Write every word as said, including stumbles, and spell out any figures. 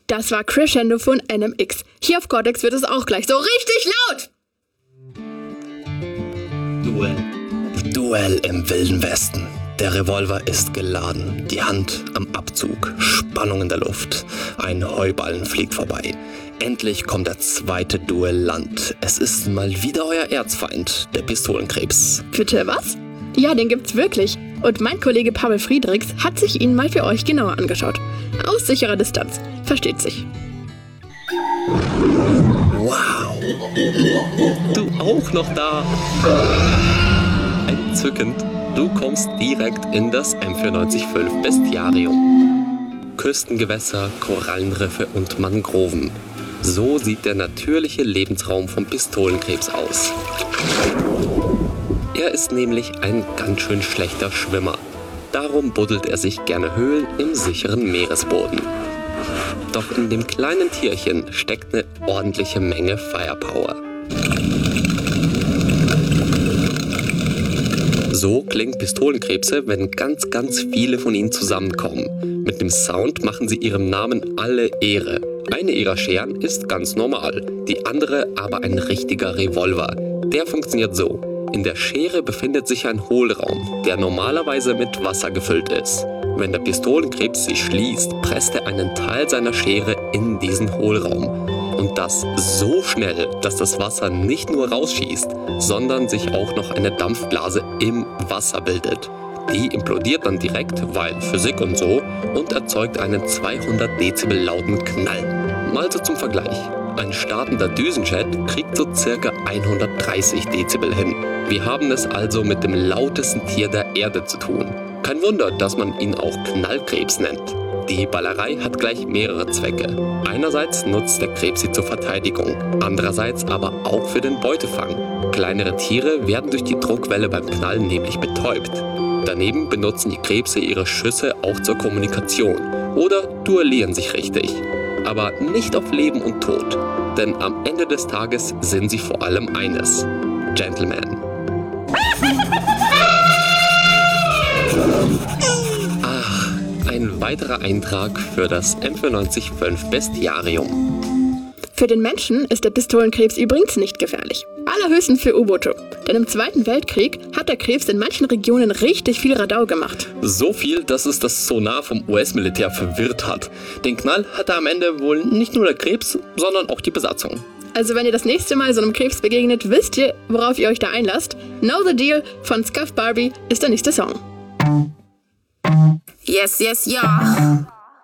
Das war Crescendo von N M X. Hier auf Cortex wird es auch gleich so richtig laut. Duell. Duell im Wilden Westen. Der Revolver ist geladen, die Hand am Abzug, Spannung in der Luft. Ein Heuballen fliegt vorbei. Endlich kommt der zweite Duellant. Es ist mal wieder euer Erzfeind, der Pistolenkrebs. Bitte was? Ja, den gibt's wirklich. Und mein Kollege Pavel Friedrichs hat sich ihn mal für euch genauer angeschaut. Aus sicherer Distanz. Versteht sich. Wow. Du auch noch da. Entzückend. Du kommst direkt in das M vierundneunzig Komma fünf Bestiarium. Küstengewässer, Korallenriffe und Mangroven. So sieht der natürliche Lebensraum vom Pistolenkrebs aus. Er ist nämlich ein ganz schön schlechter Schwimmer. Darum buddelt er sich gerne Höhlen im sicheren Meeresboden. Doch in dem kleinen Tierchen steckt eine ordentliche Menge Firepower. So klingen Pistolenkrebse, wenn ganz, ganz viele von ihnen zusammenkommen. Mit dem Sound machen sie ihrem Namen alle Ehre. Eine ihrer Scheren ist ganz normal, die andere aber ein richtiger Revolver. Der funktioniert so. In der Schere befindet sich ein Hohlraum, der normalerweise mit Wasser gefüllt ist. Wenn der Pistolenkrebs sie schließt, presst er einen Teil seiner Schere in diesen Hohlraum. Und das so schnell, dass das Wasser nicht nur rausschießt, sondern sich auch noch eine Dampfblase im Wasser bildet. Die implodiert dann direkt, weil Physik und so, und erzeugt einen zweihundert Dezibel lauten Knall. Mal so zum Vergleich. Ein startender Düsenjet kriegt so circa hundertdreißig Dezibel hin. Wir haben es also mit dem lautesten Tier der Erde zu tun. Kein Wunder, dass man ihn auch Knallkrebs nennt. Die Ballerei hat gleich mehrere Zwecke. Einerseits nutzt der Krebs sie zur Verteidigung, andererseits aber auch für den Beutefang. Kleinere Tiere werden durch die Druckwelle beim Knallen nämlich betäubt. Daneben benutzen die Krebse ihre Schüsse auch zur Kommunikation oder duellieren sich richtig. Aber nicht auf Leben und Tod, denn am Ende des Tages sind sie vor allem eines: Gentlemen. Ach, ein weiterer Eintrag für das M vierundneunzig Komma fünf Bestiarium. Für den Menschen ist der Pistolenkrebs übrigens nicht gefährlich. Allerhöchstens für U-Boote. Denn im Zweiten Weltkrieg hat der Krebs in manchen Regionen richtig viel Radau gemacht. So viel, dass es das Sonar vom U S-Militär verwirrt hat. Den Knall hatte am Ende wohl nicht nur der Krebs, sondern auch die Besatzung. Also wenn ihr das nächste Mal so einem Krebs begegnet, wisst ihr, worauf ihr euch da einlasst. Know the Deal von Scuff Barbie ist der nächste Song. Yes, yes, ja.